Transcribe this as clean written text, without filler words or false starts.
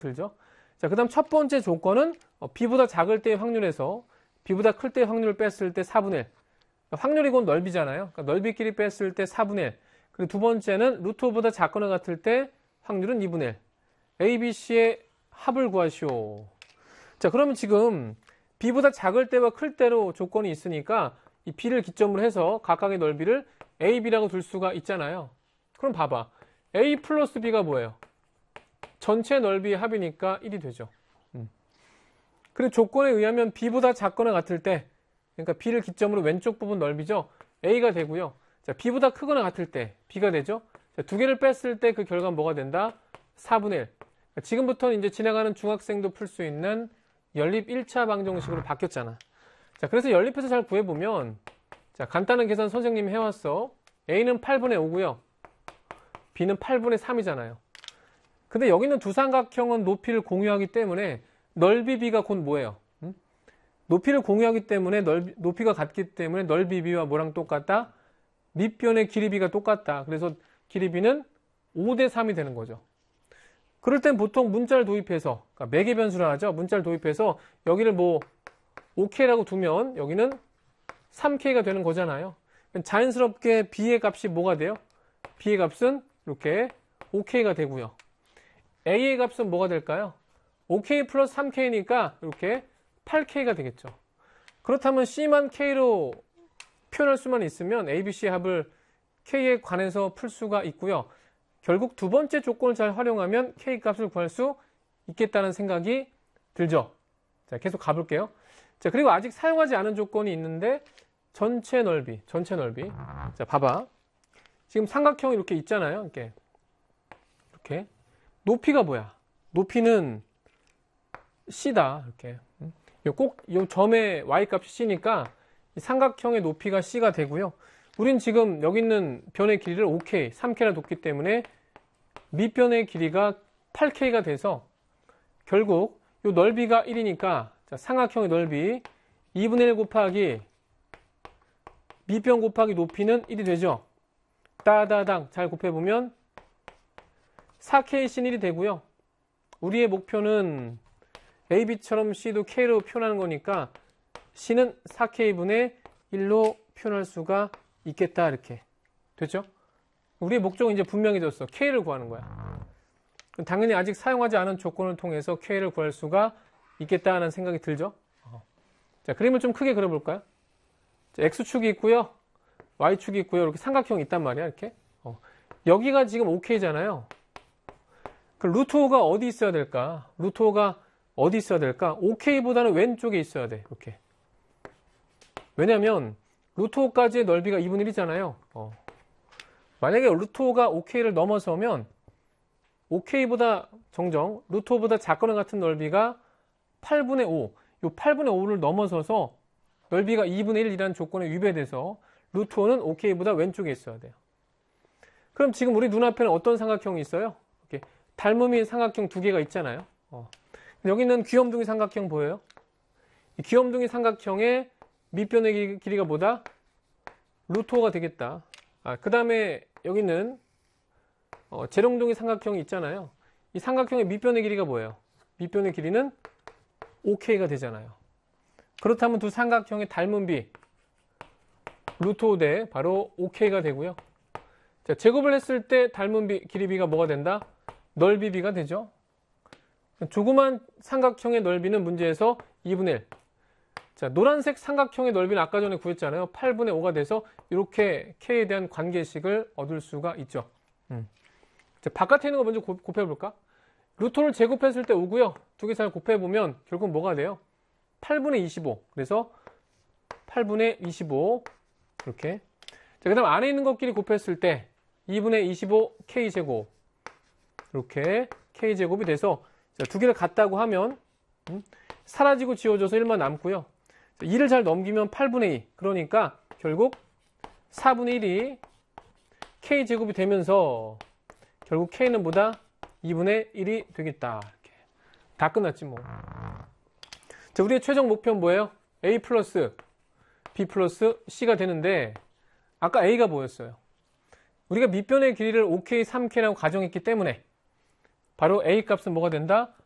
들죠? 자, 그 다음 첫 번째 조건은 b보다 작을 때의 확률에서 b보다 클 때의 확률을 뺐을 때 4분의 1. 확률이 곧 넓이잖아요. 그러니까 넓이끼리 뺐을 때 4분의 1. 그리고 두 번째는 루트 오보다 작거나 같을 때 확률은 2분의 1. A, B, C의 합을 구하시오. 자, 그러면 지금 b보다 작을 때와 클 때로 조건이 있으니까 이 b를 기점으로 해서 각각의 넓이를 A, B라고 둘 수가 있잖아요. 그럼 봐봐. A 플러스 B가 뭐예요? 전체 넓이의 합이니까 1이 되죠. 그리고 조건에 의하면 b보다 작거나 같을 때, 그러니까 b를 기점으로 왼쪽 부분 넓이죠. A가 되고요. 자, b보다 크거나 같을 때 B가 되죠. 자, 두 개를 뺐을 때 그 결과는 뭐가 된다? 4분의 1. 그러니까 지금부터는 이제 지나가는 중학생도 풀 수 있는 연립 1차 방정식으로 바뀌었잖아. 자, 그래서 연립해서 잘 구해보면, 자, 간단한 계산 선생님이 해왔어. A는 8분의 5고요. B는 8분의 3이잖아요. 근데 여기 있는 두 삼각형은 높이를 공유하기 때문에 넓이 B가 곧 뭐예요? 높이를 공유하기 때문에 높이가 같기 때문에 넓이 B와 뭐랑 똑같다? 밑변의 길이 B가 똑같다. 그래서 길이 B는 5대 3이 되는 거죠. 그럴 땐 보통 문자를 도입해서, 그러니까 매개 변수라 하죠. 문자를 도입해서 여기를 뭐 5K라고 두면 여기는 3K가 되는 거잖아요. 자연스럽게 B의 값이 뭐가 돼요? B의 값은 이렇게 5K가 되고요. A의 값은 뭐가 될까요? 5K 플러스 3K니까 이렇게 8K가 되겠죠. 그렇다면 C만 K로 표현할 수만 있으면 ABC의 합을 K에 관해서 풀 수가 있고요. 결국 두 번째 조건을 잘 활용하면 K 값을 구할 수 있겠다는 생각이 들죠. 자, 계속 가볼게요. 자, 그리고 아직 사용하지 않은 조건이 있는데 전체 넓이. 자, 봐봐. 지금 삼각형이 이렇게 있잖아요. 이렇게. 높이가 뭐야? 높이는 C다. 이렇게. 요 점의 Y값이 C니까 이 삼각형의 높이가 C가 되고요. 우린 지금 여기 있는 변의 길이를 5K, 3K라 뒀기 때문에 밑변의 길이가 8K가 돼서 결국 요 넓이가 1이니까 자, 삼각형의 넓이 2분의 1 곱하기 밑변 곱하기 높이는 1이 되죠. 따다당 잘 곱해보면 4K-1이 되고요. 우리의 목표는 AB처럼 C도 K로 표현하는 거니까 C는 4K분의 1로 표현할 수가 있겠다. 이렇게 됐죠? 우리의 목적은 이제 분명해졌어. K를 구하는 거야. 당연히 아직 사용하지 않은 조건을 통해서 K를 구할 수가 있겠다는 생각이 들죠? 자, 그림을 좀 크게 그려볼까요? 자, X축이 있고요. Y축이 있고요. 이렇게 삼각형이 있단 말이야. 이렇게. 여기가 지금 5K잖아요. 그 루트 5가 어디 있어야 될까? 루트 5가 어디 있어야 될까? 5K보다는 왼쪽에 있어야 돼. 이렇게. 왜냐면 루트 5까지의 넓이가 2분의 1이잖아요. 만약에 루트 5가 5K를 넘어서면 5K보다 정정 루트 5보다 작거나 같은 넓이가 8분의 5. 이 8분의 5를 넘어서서 넓이가 2분의 1이라는 조건에 위배돼서 루트 5는 5K보다 왼쪽에 있어야 돼요. 그럼 지금 우리 눈앞에는 어떤 삼각형이 있어요? 이렇게 닮음인 삼각형 두 개가 있잖아요. 여기 있는 귀염둥이 삼각형 보여요? 이 귀염둥이 삼각형의 밑변의 길이가 뭐다? 루트 5가 되겠다. 그 다음에 여기 있는 재롱둥이 삼각형이 있잖아요. 이 삼각형의 밑변의 길이가 뭐예요? 밑변의 길이는 5K가 되잖아요. 그렇다면 두 삼각형의 닮은 비 루트 5대 바로 5K가 되고요. 자, 제곱을 했을 때 닮은 비 길이 비가 뭐가 된다? 넓이 비가 되죠. 조그만 삼각형의 넓이는 문제에서 2분의 1. 자, 노란색 삼각형의 넓이는 아까 전에 구했잖아요. 8분의 5가 돼서 이렇게 K에 대한 관계식을 얻을 수가 있죠. 자, 바깥에 있는 거 먼저 곱해볼까? 루트 5를 제곱했을 때 5고요. 두 개 잘 곱해보면 결국 뭐가 돼요? 8분의 25. 그래서 8분의 25 이렇게. 자, 그 다음 안에 있는 것끼리 곱했을 때 2분의 25 K제곱 이렇게 K제곱이 돼서 자, 두 개를 같다고 하면 사라지고 지워져서 1만 남고요. 2를 잘 넘기면 8분의 2. 그러니까 결국 4분의 1이 K제곱이 되면서 결국 K는 뭐다? 2분의 1이 되겠다. 이렇게. 다 끝났지 뭐. 자, 우리의 최종 목표는 뭐예요? A 플러스 B 플러스 C가 되는데 아까 A가 뭐였어요? 우리가 밑변의 길이를 5K, 3K라고 가정했기 때문에 바로 A 값은 뭐가 된다?